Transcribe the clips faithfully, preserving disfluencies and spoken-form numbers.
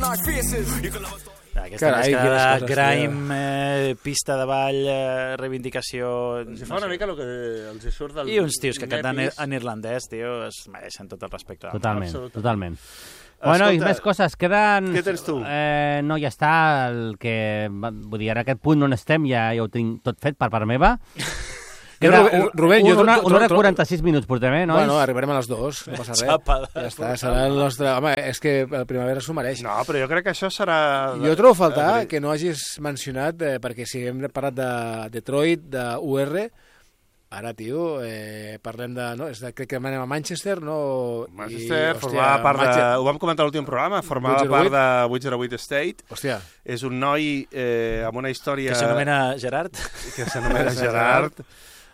Aquesta Carai, mescla de coses, grime, eh, pista de ball, eh, reivindicació... Si fa una mica el que els hi surt del... I uns tios que canten nepis. en irlandès, tio, es mereixen tot el respecte. Totalment, Absolutament. totalment. Bueno, i Escolta, més coses, queden... què tens tu? Eh, no, ja està, el que... Vull dir, en aquest punt on estem ja, ja ho tinc tot fet per part meva. Queda Rubén, Rubén, jo una, tro- una hora tro- quaranta-sis minuts portem, eh, nois? Bueno, arribarem a les dues, no passa res. Xapada. Ja està, serà el nostre... Home, és que la primavera s'ho mereix. No, però jo crec que això serà... Jo trobo a faltar que no hagis mencionat, eh, perquè si hem parlat de Detroit, de U R, ara, tio, eh, parlem de... No, és de, crec que anem a Manchester, no? Manchester I, formava part de... Manche- Ho vam comentar a l'últim programa, formava vuit zero part vuit. de vuit zero vuit State. Hòstia, És un noi eh, amb una història... Que s'anomena Gerard. que s'anomena Gerard.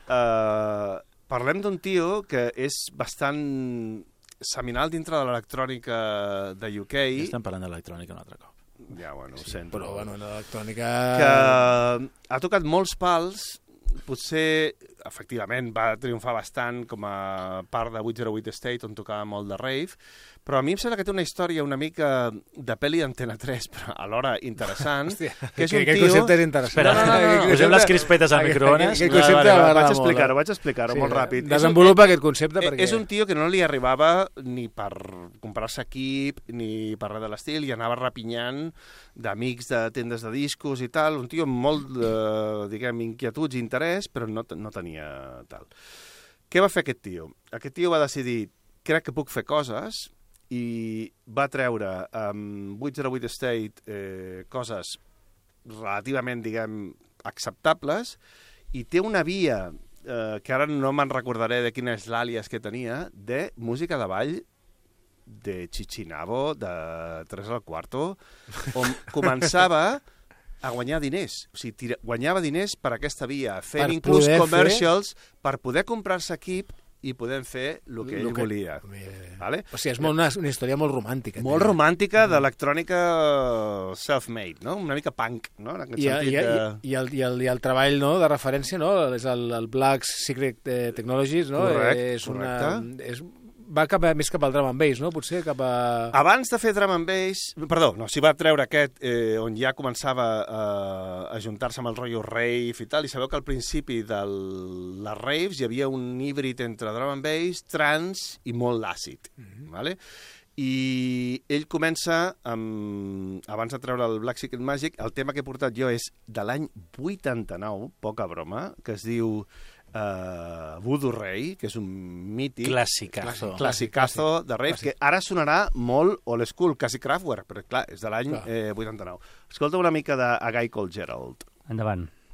Uh, parlem d'un tio que és bastant seminal dintre de l'electrònica de U K. Estem parlant d'electrònica un altre cop. Ja, bueno, ho sí, sento. però bueno, l'electrònica... Que ha tocat molts pals, potser, efectivament, va triomfar bastant com a part de vuit zero vuit State, on tocava molt de rave, però a mi em sembla que té una història una mica de pel·li d'Antena tres, però alhora interessant, Hòstia, que és un aquest tio... concepte és interessant. Espera, No, no, no, no, no. Posem les crispetes al Aquest- microones. aquest Vale, concepte vale, m'agrada vaig molt, explicar-ho, eh? vaig explicar-ho Sí, molt ràpid. Desenvolupa aquest concepte perquè... És un tio que no li arribava ni per comprar-se equip ni per res de l'estil i anava rapinyant d'amics de tendes de discos i tal, un tio amb molt, eh, diguem, inquietuds i interès, però no, no tenia tal. Què va fer aquest tio? Aquest tio va decidir, crec que puc fer coses, i va treure amb vuit zero vuit State eh, coses relativament, diguem, acceptables, i té una via, eh, que ara no me'n recordaré de quina és l'àlies que tenia, de música de ball de Chichinabo, de tres al Cuarto, on començava a guanyar diners. O sigui, tira, guanyava diners per aquesta via, fent Per inclús poder commercials fer... per poder comprar-se equip i podem fer el que ell Lo que- volia. Vale? O sigui, és molt una, una història molt romàntica. Molt tio. romàntica d'electrònica self-made, no? Una mica punk, no? En aquest I, i, sentit i, de... i, el, i, el, I el treball, no?, de referència, no?, és el, el Black Secret eh, Technologies, no? Correcte, és una, correcte. És, va cap a, més cap al drum and bass, no?, potser cap a... Abans de fer drum and bass... Perdó, no, s'hi va treure aquest, eh, on ja començava eh, a juntar-se amb el rotllo rave i tal, i sabeu que al principi de les raves hi havia un híbrid entre drum and bass, trance i molt àcid, mm-hmm. Vale? I ell comença, amb, abans de treure el Black Secret Magic, el tema que he portat jo és de l'any vuitanta-nou, poca broma, que es diu uh, Voodoo Ray, que és un mític... Classicazo. Classicazo de rave, que ara sonarà molt old school, quasi Kraftwerk, però clar, és de l'any Clar. eh, vuitanta-nou. Escolta una mica de A Guy Called Gerald. Endavant.